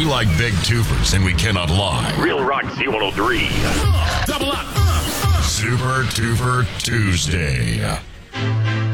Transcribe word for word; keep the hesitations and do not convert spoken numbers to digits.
like big twofers and we cannot lie. Real Rock Z one oh three. Double up. Super Twofer Tuesday.